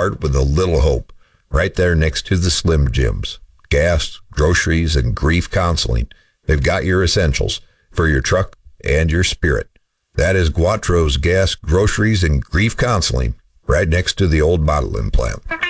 heart with a little hope, right there next to the Slim Jims. Gas, groceries, and grief counseling. They've got your essentials for your truck and your spirit. That is Guatro's Gas, Groceries, and Grief Counseling, right next to the old bottling plant.